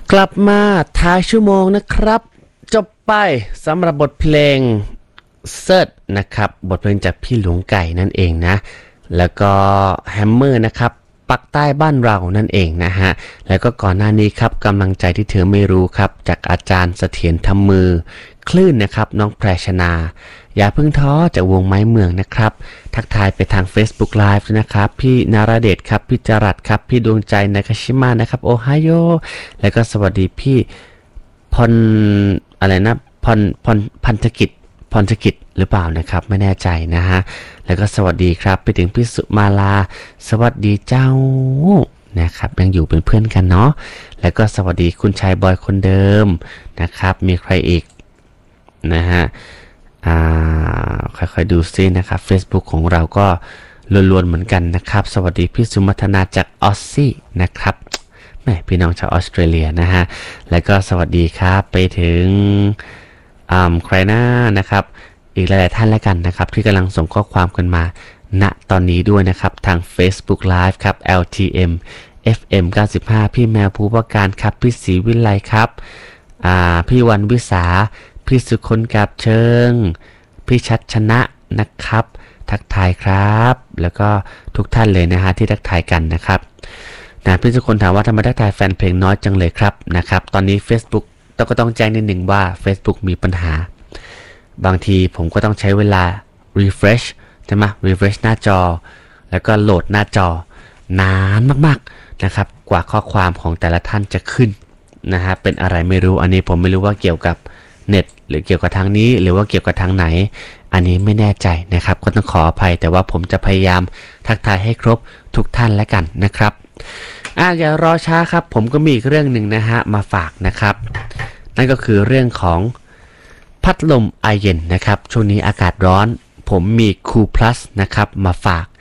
กลับมาท้ายชั่วโมงนะครับจบไปสำหรับบทเพลงเซิร์ชนะครับบทเพลงจากพี่หลวงไก่นั่นเองนะแล้วก็แฮมเมอร์นะครับปักใต้บ้านเรานั่นเองนะฮะแล้วก็ก่อนหน้านี้ครับกำลังใจที่เธอไม่รู้ครับจากอาจารย์เสถียรธรรมมือคลื่นนะครับน้องแพรชนาอย่าเพิ่งท้อจากวงไม้เมืองนะครับทักทายไปทาง Facebook Live นะครับพี่นาราเดชครับพี่จรัสครับพี่ดวงใจนากาชิมะนะครับโอไฮโอแล้วก็สวัสดีพี่พรอะไรนะพันธกิจหรือเปล่านะครับไม่แน่ใจนะฮะแล้วก็สวัสดีครับไปถึงพี่สุมาลาสวัสดีเจ้านะครับยังอยู่เป็นเพื่อนกันเนาะแล้วก็สวัสดีคุณชายบอยคนเดิมนะครับมีใครอีกนะฮะค่อยๆดูซินะครับ Facebook ของเราก็ล้วนๆเหมือนกันนะครับสวัสดีพี่สุมัทนาจากออสซี่นะครับแม่พี่น้องชาวออสเตรเลียนะฮะแล้วก็สวัสดีครับไปถึงใครนะครับอีกหลายๆท่านแล้วกันนะครับที่กำลังส่งข้อความกันมาณตอนนี้ด้วยนะครับทาง Facebook Live ครับ LTM FM 95พี่แมวภูวการครับพี่ศรีวิไลครับพี่วันวิสาพี่สุคนกับเชิงพี่ชัดชนะนะครับทักทายครับแล้วก็ทุกท่านเลยนะฮะที่ทักทายกันนะครับพี่สุคนถามว่าทำไมทักทายแฟนเพลงน้อยจังเลยครับนะครับตอนนี้ Facebook ก็ต้องแจ้งนิดหนึ่งว่า Facebook มีปัญหาบางทีผมก็ต้องใช้เวลา refresh ใช่ไหม refresh หน้าจอแล้วก็โหลดหน้าจอนานมากๆนะครับกว่าข้อความของแต่ละท่านจะขึ้นนะฮะเป็นอะไรไม่รู้อันนี้ผมไม่รู้ว่าเกี่ยวกับเน็ตหรือเกี่ยวกับทางนี้หรือว่าเกี่ยวกับทางไหนอันนี้ไม่แน่ใจนะครับก็ต้องขออภัยแต่ว่าผมจะพยายามทักทายให้ครบทุกท่านแล้วกันนะครับอย่ารอช้าครับผมก็มีอีกเรื่องหนึ่งนะฮะมาฝากนะครับนั่นก็คือเรื่องของพัดลมไอเย็นนะครับช่วงนี้อากาศร้อนผมมีคูลพลัสนะครับมาฝาก